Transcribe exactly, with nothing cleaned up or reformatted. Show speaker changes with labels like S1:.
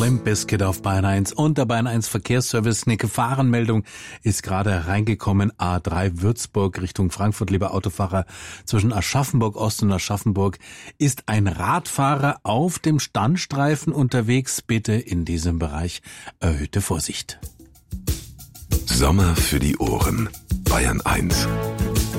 S1: Limp Bizkit auf Bayern eins und der Bayern eins Verkehrsservice. Eine Gefahrenmeldung ist gerade reingekommen. A drei Würzburg Richtung Frankfurt, lieber Autofahrer. Zwischen Aschaffenburg Ost und Aschaffenburg ist ein Radfahrer auf dem Standstreifen unterwegs. Bitte in diesem Bereich erhöhte Vorsicht.
S2: Sommer für die Ohren. Bayern eins.